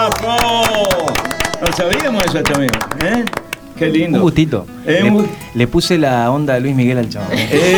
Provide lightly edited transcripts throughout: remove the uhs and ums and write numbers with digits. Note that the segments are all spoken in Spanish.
¡Capo! No sabíamos eso, amigo. Qué lindo. Un gustito. Le puse la onda de Luis Miguel al chavo.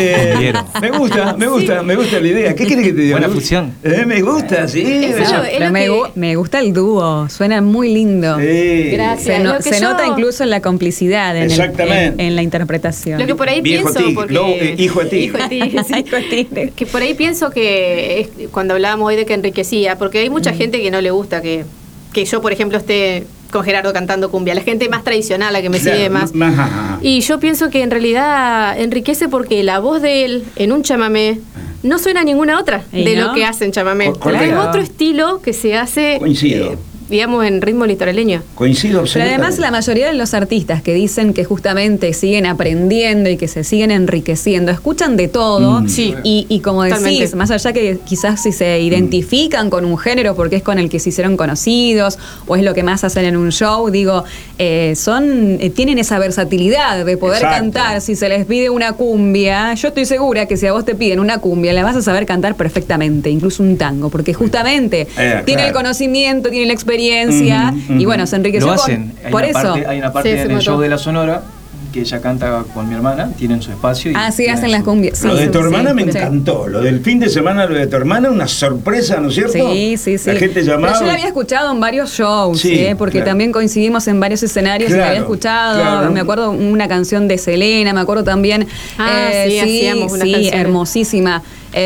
Me gusta la idea. ¿Qué quieres que te diga? Buena fusión. Me gusta, sí. Me gusta el dúo, suena muy lindo. Sí. Gracias. Se nota incluso en la complicidad, en la interpretación. Lo que por ahí Viejo pienso, hijo de ti. Que por ahí pienso que es cuando hablábamos hoy de que enriquecía, porque hay mucha gente que no le gusta que yo, por ejemplo, esté con Gerardo cantando cumbia, la gente más tradicional, la que me sigue más. Y yo pienso que en realidad enriquece porque la voz de él en un chamamé no suena a ninguna otra de lo que hace en chamamé. Es otro estilo que se hace, digamos, en ritmo litoraleño. Coincido absolutamente. Pero además la mayoría de los artistas que dicen que justamente siguen aprendiendo y que se siguen enriqueciendo, escuchan de todo. Y como decís, más allá que quizás si se identifican con un género porque es con el que se hicieron conocidos o es lo que más hacen en un show, digo, tienen esa versatilidad de poder cantar. Si se les pide una cumbia, yo estoy segura que si a vos te piden una cumbia, la vas a saber cantar perfectamente, incluso un tango, porque justamente tiene el conocimiento, tiene la experiencia. Y bueno, se enriqueció. Lo hacen. Hay una parte en el show de la Sonora que ella canta con mi hermana, tienen su espacio. Sí, hacen las cumbias. Lo de tu hermana me encantó. Lo del fin de semana, lo de tu hermana, una sorpresa, ¿no es cierto? Sí. La gente llamaba. Pero yo la había escuchado en varios shows, porque también coincidimos en varios escenarios y la había escuchado. Me acuerdo una canción de Selena, me acuerdo también. Hacíamos una canción hermosísima.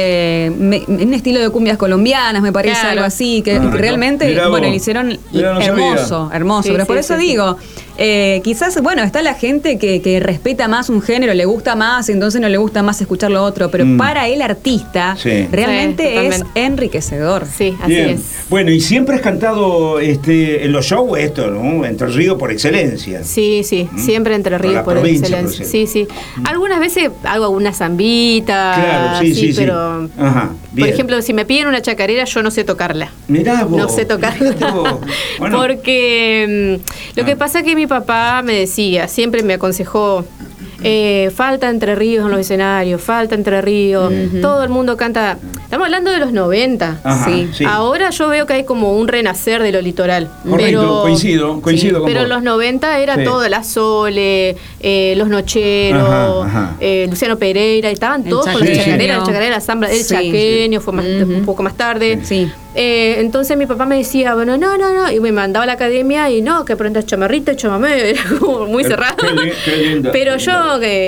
Un estilo de cumbias colombianas, me parece, algo así, que realmente, le hicieron hermoso. Pero por eso digo, quizás, está la gente que respeta más un género, le gusta más y entonces no le gusta más escuchar lo otro, pero para el artista realmente es enriquecedor. Sí, así es. Bueno, y siempre has cantado en los shows ¿no? Entre Ríos por excelencia. Sí, siempre Entre Ríos por excelencia. Sí. Algunas veces hago una zambita, pero por ejemplo, si me piden una chacarera, yo no sé tocarla. Mirá vos. No sé tocarla. Bueno. Porque lo que pasa es que mi papá me decía, siempre me aconsejó, falta Entre Ríos en los escenarios, falta Entre Ríos, todo el mundo canta. Estamos hablando de los 90. Ahora yo veo que hay como un renacer de lo litoral. Correcto, coincido con pero en los 90 era todo La Sole, Los Nocheros, Luciano Pereira, y estaban todos con las chacareras, la chacarera, la zambra, el chaqueño, fue un poco más tarde. Entonces mi papá me decía, bueno, no, y me mandaba a la academia y que aprendas chamarrita y chamamé, era como muy cerrado. Qué lindo, pero yo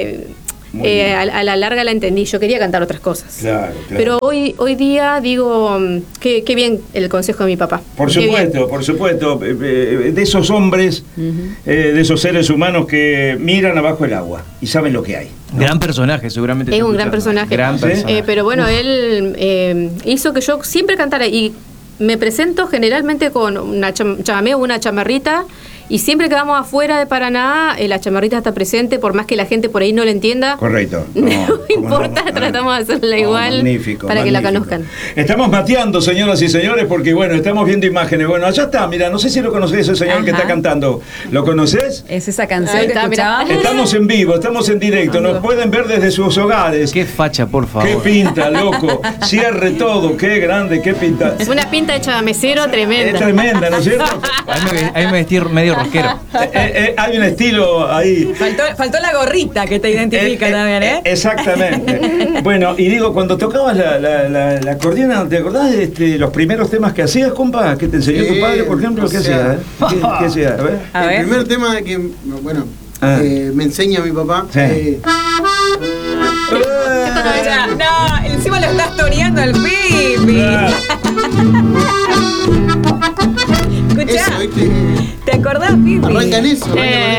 a la larga la entendí, yo quería cantar otras cosas. Claro. Pero hoy día digo, qué bien el consejo de mi papá. Por supuesto, de esos hombres, de esos seres humanos que miran abajo el agua y saben lo que hay. Gran personaje, seguramente. Es un gran personaje. Pero bueno, él hizo que yo siempre cantara y me presento generalmente con una chamamé o una chamarrita. Y siempre que vamos afuera de Paraná, la chamarrita está presente, por más que la gente por ahí no la entienda. Correcto. No importa, tratamos de hacerla igual para que la conozcan. Estamos mateando, señoras y señores, porque estamos viendo imágenes. Bueno, allá está, mira, no sé si lo conocés, ese señor que está cantando. ¿Lo conoces? Es esa canción que escuchábamos. Estamos en vivo, estamos en directo, nos pueden ver desde sus hogares. Qué facha, por favor. Qué pinta, loco. Cierre todo, qué grande, qué pinta. Es una pinta de chamamecero tremenda. Es tremenda, ¿no es cierto? Ahí me vestí medio rosquero. Hay un estilo ahí. Faltó la gorrita que te identifica también, ¿eh? Exactamente. Bueno, y digo, cuando tocabas la acordeona, ¿te acordás de los primeros temas que hacías, compa? ¿Que te enseñó tu padre, por ejemplo? ¿Qué hacías? ¿Qué hacías? A ver. El primer tema que, me enseña mi papá. No, encima lo estás toreando al Pipi. Escuchá, ¿te acordás, Pipi? Arrancan eso.